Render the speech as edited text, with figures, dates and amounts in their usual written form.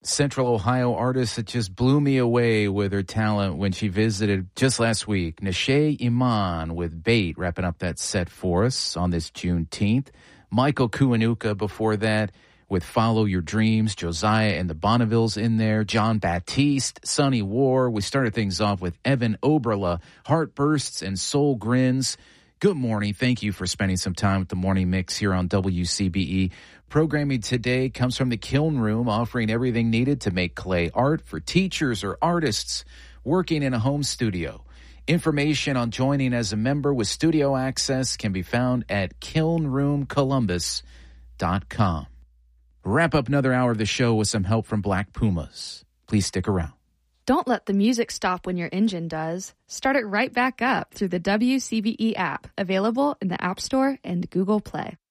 Central Ohio artist that just blew me away with her talent when she visited just last week. Nashe Iman with Bait wrapping up that set for us on this Juneteenth. Michael Kiwanuka before that with Follow Your Dreams. Josiah and the Bonnevilles in there. John Baptiste, Sonny War. We started things off with Evan Oberla, Heartbursts and Soul Grins. Good morning. Thank you for spending some time with the Morning Mix here on WCBE. Programming today comes from the Kiln Room, offering everything needed to make clay art for teachers or artists working in a home studio. Information on joining as a member with studio access can be found at kilnroomcolumbus.com. Wrap up another hour of the show with some help from Black Pumas. Please stick around. Don't let the music stop when your engine does. Start it right back up through the WCBE app, available in the App Store and Google Play.